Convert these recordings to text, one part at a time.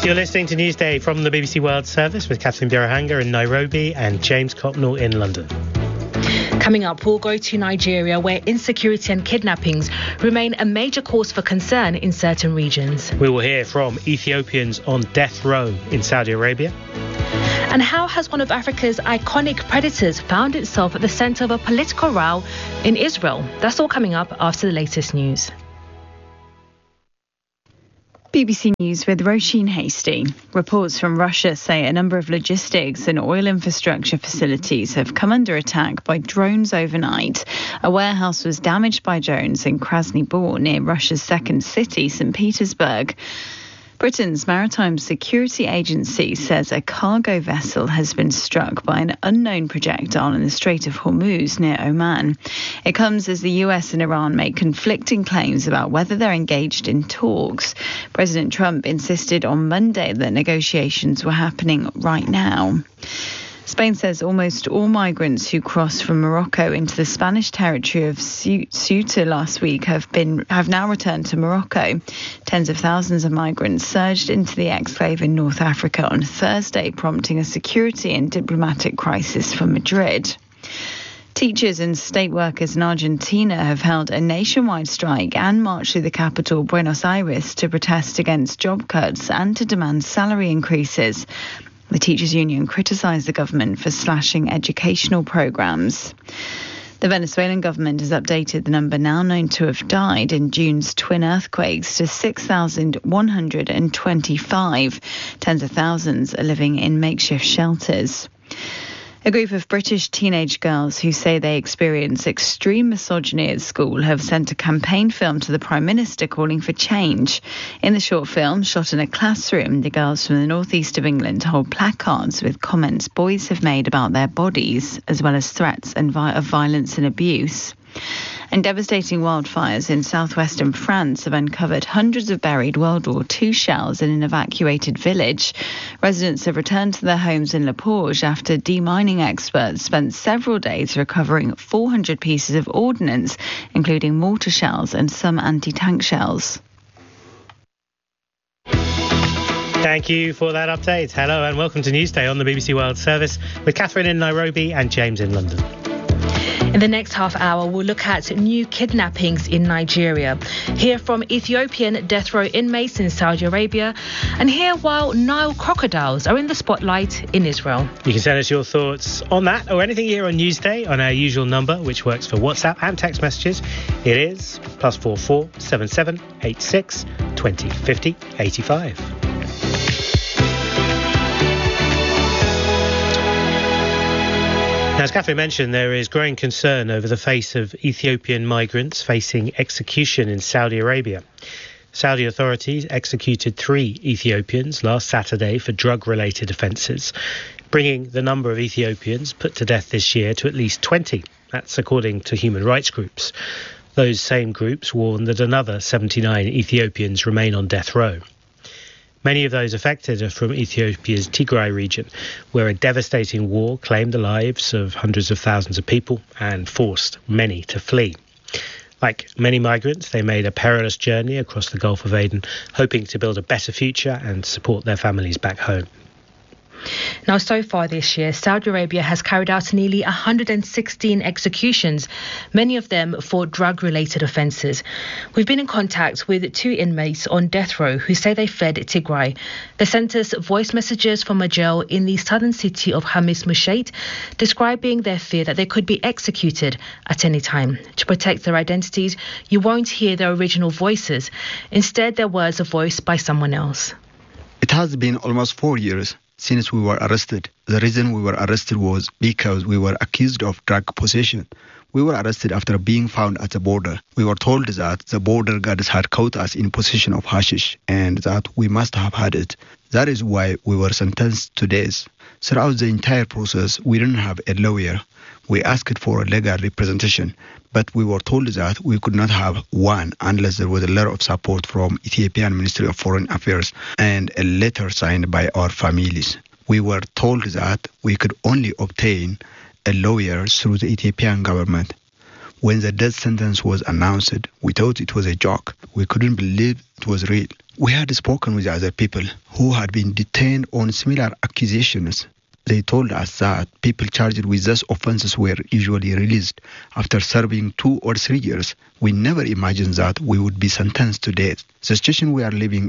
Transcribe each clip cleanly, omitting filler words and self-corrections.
You're listening to Newsday from the BBC World Service with Catherine Birahanga in Nairobi and James Copnell in London. Coming up, we'll go to Nigeria, where insecurity and kidnappings remain a major cause for concern in certain regions. We will hear from Ethiopians on death row in Saudi Arabia. And how has one of Africa's iconic predators found itself at the centre of a political row in Israel? That's all coming up after the latest news. BBC News with Roisin Hasty. Reports from Russia say a number of logistics and oil infrastructure facilities have come under attack by drones overnight. A warehouse was damaged by drones in Krasny Bor, near Russia's second city, St. Petersburg. Britain's Maritime Security Agency says a cargo vessel has been struck by an unknown projectile in the Strait of Hormuz near Oman. It comes as the US and Iran make conflicting claims about whether they're engaged in talks. President Trump insisted on Monday that negotiations were happening right now. Spain says almost all migrants who crossed from Morocco into the Spanish territory of Ceuta last week have now returned to Morocco. Tens of thousands of migrants surged into the exclave in North Africa on Thursday, prompting a security and diplomatic crisis for Madrid. Teachers and state workers in Argentina have held a nationwide strike and marched through the capital, Buenos Aires, to protest against job cuts and to demand salary increases. The teachers' union criticised the government for slashing educational programmes. The Venezuelan government has updated the number now known to have died in June's twin earthquakes to 6,125. Tens of thousands are living in makeshift shelters. A group of British teenage girls who say they experience extreme misogyny at school have sent a campaign film to the Prime Minister calling for change. In the short film, shot in a classroom, the girls from the northeast of England hold placards with comments boys have made about their bodies, as well as threats of violence and abuse. And devastating wildfires in southwestern France have uncovered hundreds of buried World War II shells in an evacuated village. Residents have returned to their homes in Le Porge after demining experts spent several days recovering 400 pieces of ordnance, including mortar shells and some anti-tank shells. Thank you for that update. Hello and welcome to Newsday on the BBC World Service with Catherine in Nairobi and James in London. In the next half hour, we'll look at new kidnappings in Nigeria, hear from Ethiopian death row inmates in Saudi Arabia, and hear while Nile crocodiles are in the spotlight in Israel. You can send us your thoughts on that or anything here on Newsday on our usual number, which works for WhatsApp and text messages. It is +44 77 86 20 50 85. Now, as Catherine mentioned, there is growing concern over the fate of Ethiopian migrants facing execution in Saudi Arabia. Saudi authorities executed 3 Ethiopians last Saturday for drug-related offences, bringing the number of Ethiopians put to death this year to at least 20. That's according to human rights groups. Those same groups warn that another 79 Ethiopians remain on death row. Many of those affected are from Ethiopia's Tigray region, where a devastating war claimed the lives of hundreds of thousands of people and forced many to flee. Like many migrants, they made a perilous journey across the Gulf of Aden, hoping to build a better future and support their families back home. Now, so far this year, Saudi Arabia has carried out nearly 116 executions, many of them for drug-related offences. We've been in contact with 2 inmates on death row who say they fled Tigray. They sent us voice messages from a jail in the southern city of Hamis Musheit, describing their fear that they could be executed at any time. To protect their identities, you won't hear their original voices. Instead, their words are voiced by someone else. It has been almost 4 years since we were arrested. The reason we were arrested was because we were accused of drug possession. We were arrested after being found at the border. We were told that the border guards had caught us in possession of hashish and that we must have had it. That is why we were sentenced to death. Throughout the entire process, we didn't have a lawyer. We asked for a legal representation, but we were told that we could not have one unless there was a letter of support from Ethiopian Ministry of Foreign Affairs and a letter signed by our families. We were told that we could only obtain a lawyer through the Ethiopian government. When the death sentence was announced, we thought it was a joke. We couldn't believe it was real. We had spoken with other people who had been detained on similar accusations. They told us that people charged with these offenses were usually released after serving 2 or 3 years. We never imagined that we would be sentenced to death. The situation we are living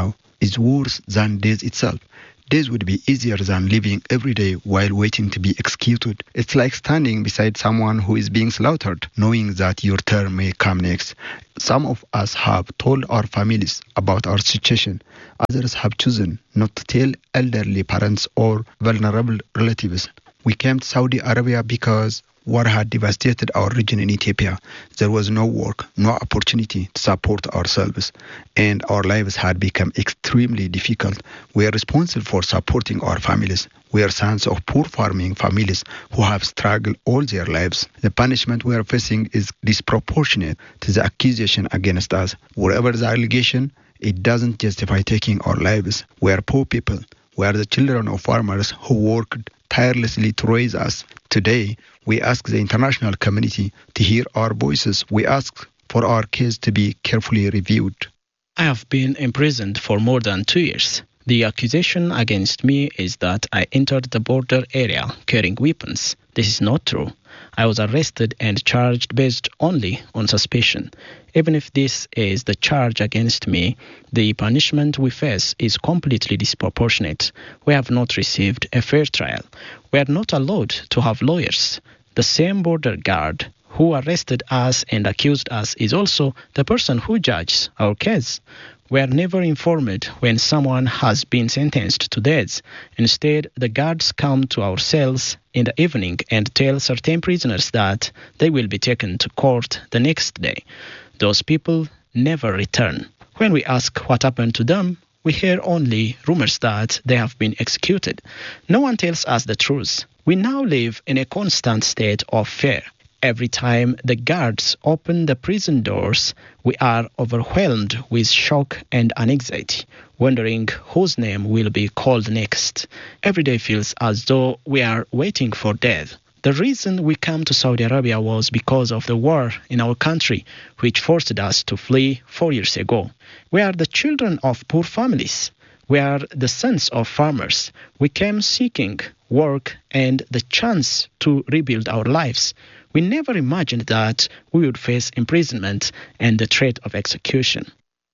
is worse than death itself. Days would be easier than living every day while waiting to be executed. It's like standing beside someone who is being slaughtered, knowing that your turn may come next. Some of us have told our families about our situation. Others have chosen not to tell elderly parents or vulnerable relatives. We came to Saudi Arabia because war had devastated our region in Ethiopia. There was no work, no opportunity to support ourselves, and our lives had become extremely difficult. We are responsible for supporting our families. We are sons of poor farming families who have struggled all their lives. The punishment we are facing is disproportionate to the accusation against us. Whatever the allegation, it doesn't justify taking our lives. We are poor people. We are the children of farmers who worked tirelessly to raise us. Today, we ask the international community to hear our voices. We ask for our case to be carefully reviewed. I have been imprisoned for more than 2 years. The accusation against me is that I entered the border area carrying weapons. This is not true. I was arrested and charged based only on suspicion. Even if this is the charge against me, the punishment we face is completely disproportionate. We have not received a fair trial. We are not allowed to have lawyers. The same border guard who arrested us and accused us is also the person who judges our case. We are never informed when someone has been sentenced to death. Instead, the guards come to our cells in the evening and tell certain prisoners that they will be taken to court the next day. Those people never return. When we ask what happened to them, we hear only rumors that they have been executed. No one tells us the truth. We now live in a constant state of fear. Every time the guards open the prison doors, we are overwhelmed with shock and anxiety, wondering whose name will be called next. Every day feels as though we are waiting for death. The reason we came to Saudi Arabia was because of the war in our country, which forced us to flee 4 years ago. We are the children of poor families. We are the sons of farmers. We came seeking work and the chance to rebuild our lives. We never imagined that we would face imprisonment and the threat of execution.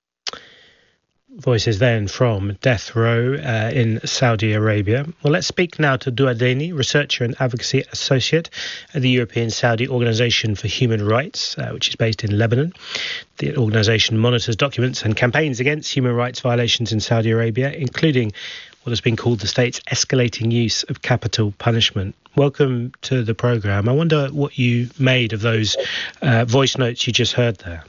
Voices then from death row in Saudi Arabia. Well, let's speak now to Dua Deni, researcher and advocacy associate at the European Saudi Organization for Human Rights, which is based in Lebanon. The organisation monitors documents and campaigns against human rights violations in Saudi Arabia, including what has been called the state's escalating use of capital punishment. Welcome to the programme. I wonder what you made of those voice notes you just heard there.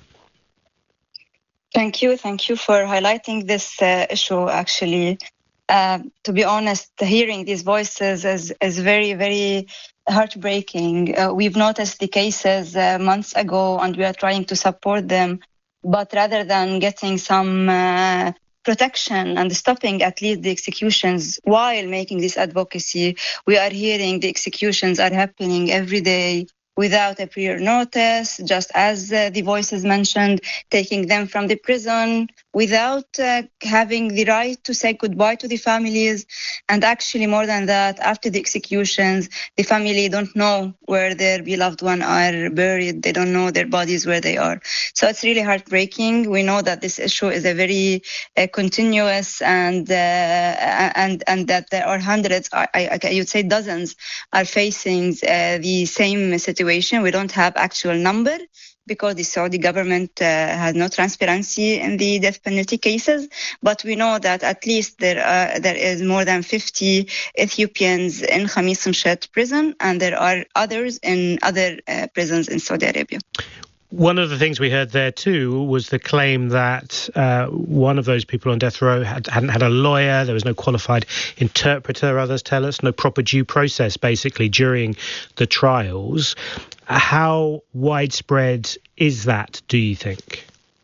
Thank you for highlighting this issue, actually. To be honest, hearing these voices is very, very heartbreaking. We've noticed the cases months ago and we are trying to support them. But rather than getting some protection and stopping at least the executions while making this advocacy, we are hearing the executions are happening every day without a prior notice, just as the voices mentioned, taking them from the prison without having the right to say goodbye to the families. And actually, more than that, after the executions, the family don't know where their beloved ones are buried. They don't know their bodies where they are. So it's really heartbreaking. We know that this issue is a very continuous and that there are hundreds, I would say dozens, are facing the same situation. We don't have actual number, because the Saudi government has no transparency in the death penalty cases. But we know that at least there is more than 50 Ethiopians in Khamis Mshet prison, and there are others in other prisons in Saudi Arabia. One of the things we heard there too was the claim that one of those people on death row hadn't had a lawyer, there was no qualified interpreter, others tell us, no proper due process basically during the trials. How widespread is that, do you think?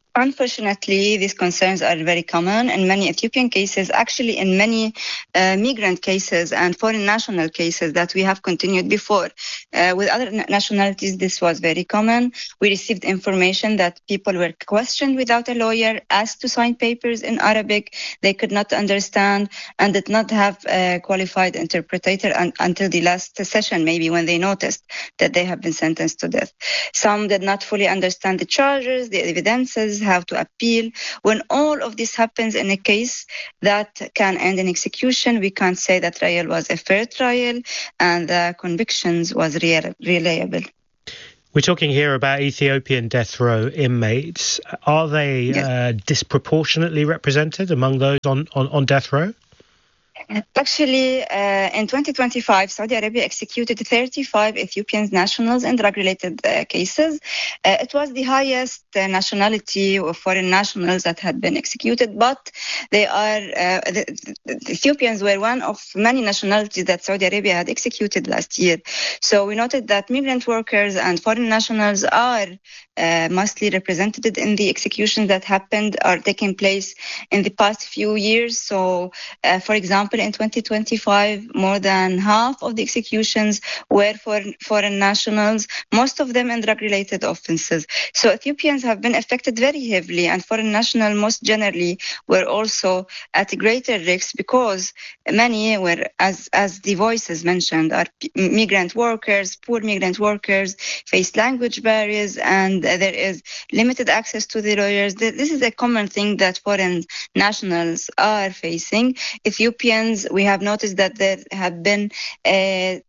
Unfortunately, these concerns are very common in many Ethiopian cases, actually in many migrant cases and foreign national cases that we have continued before. With other nationalities, this was very common. We received information that people were questioned without a lawyer, asked to sign papers in Arabic they could not understand, and did not have a qualified interpreter until the last session, maybe when they noticed that they have been sentenced to death. Some did not fully understand the charges, the evidences, how to appeal. When all of this happens in a case that can end in execution, we can't say that trial was a fair trial and the convictions was reliable. We're talking here about Ethiopian death row inmates. Are they disproportionately represented among those on death row? Actually, in 2025, Saudi Arabia executed 35 Ethiopian nationals in drug-related cases. It was the highest nationality of foreign nationals that had been executed, but they are the Ethiopians were one of many nationalities that Saudi Arabia had executed last year. So we noted that migrant workers and foreign nationals are mostly represented in the executions that happened or taking place in the past few years. So, for example, in 2025, more than half of the executions were for foreign nationals, most of them in drug-related offenses. So Ethiopians have been affected very heavily, and foreign nationals most generally were also at a greater risk because many were, as the voices mentioned, are migrant workers, poor migrant workers, face language barriers, and there is limited access to the lawyers. This is a common thing that foreign nationals are facing. Ethiopians, we have noticed that there have been they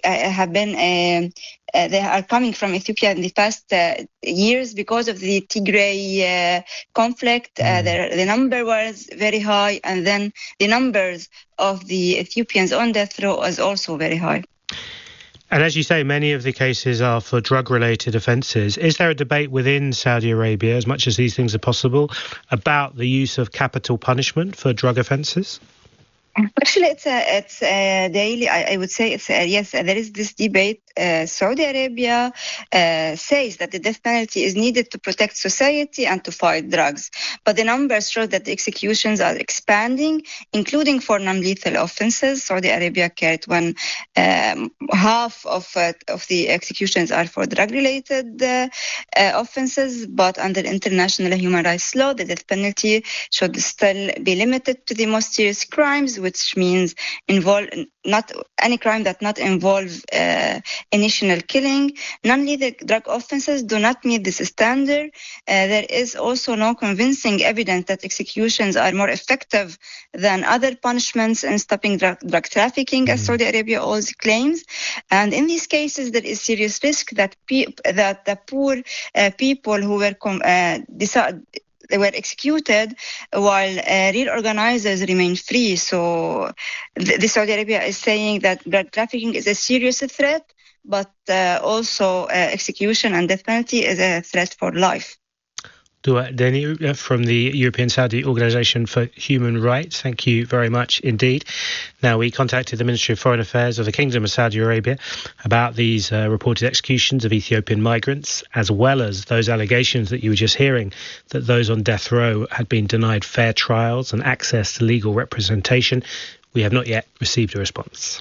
are coming from Ethiopia in the past years because of the Tigray conflict. The number was very high, and then the numbers of the Ethiopians on death row was also very high. And as you say, many of the cases are for drug-related offences. Is there a debate within Saudi Arabia, as much as these things are possible, about the use of capital punishment for drug offences? Actually, it's a daily. I would say it's yes. There is this debate. Saudi Arabia says that the death penalty is needed to protect society and to fight drugs, but the numbers show that the executions are expanding, including for non-lethal offenses. Saudi Arabia carried half of the executions are for drug-related offenses, but under international human rights law, the death penalty should still be limited to the most serious crimes, which means not any crime that not involve initial killing. Non-lethal drug offenses do not meet this standard. There is also no convincing evidence that executions are more effective than other punishments in stopping drug trafficking, as Saudi Arabia always claims. And in these cases, there is serious risk that the poor people who were they were executed while real organizers remain free. So the Saudi Arabia is saying that drug trafficking is a serious threat, but also execution and death penalty is a threat for life. Dua Deni from the European Saudi Organization for Human Rights. Thank you very much indeed. Now, we contacted the Ministry of Foreign Affairs of the Kingdom of Saudi Arabia about these reported executions of Ethiopian migrants, as well as those allegations that you were just hearing, that those on death row had been denied fair trials and access to legal representation. We have not yet received a response.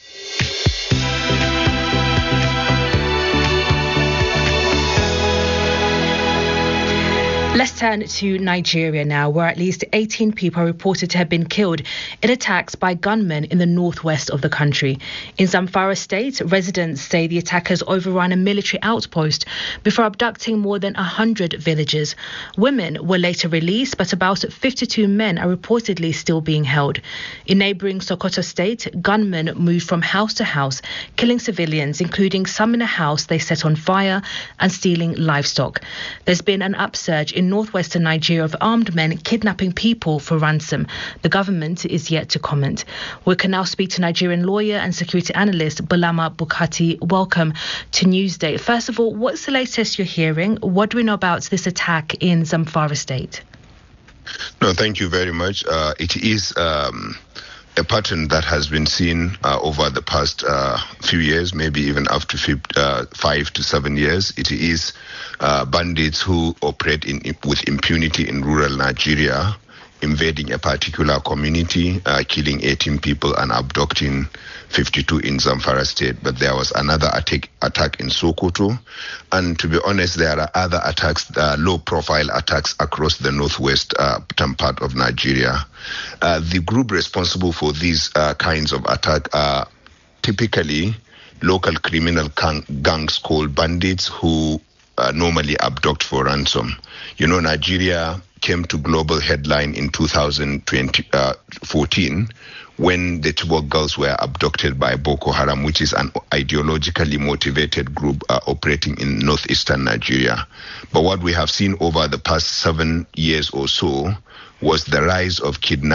Let's turn to Nigeria now, where at least 18 people are reported to have been killed in attacks by gunmen in the northwest of the country. In Zamfara state, residents say the attackers overran a military outpost before abducting more than 100 villagers. Women were later released, but about 52 men are reportedly still being held. In neighbouring Sokoto state, gunmen moved from house to house, killing civilians, including some in a house they set on fire, and stealing livestock. There's been an upsurge in northwestern Nigeria of armed men kidnapping people for ransom. The government is yet to comment. We can now speak to Nigerian lawyer and security analyst Bulama Bukati. Welcome to Newsday. First of all, what's the latest you're hearing? What do we know about this attack in Zamfara state? No, thank you very much. It is a pattern that has been seen over the past few years, maybe even up to 5 to 7 years. It is bandits who operate with impunity in rural Nigeria, invading a particular community, killing 18 people and abducting 52 in Zamfara state. But there was another attack in Sokoto. And to be honest, there are other attacks, low-profile attacks across the northwest part of Nigeria. The group responsible for these kinds of attack are typically local criminal gangs called bandits who normally abduct for ransom. Nigeria came to global headline in 2014 when the Chibok girls were abducted by Boko Haram, which is an ideologically motivated group operating in northeastern Nigeria. But what we have seen over the past 7 years or so was the rise of kidnapping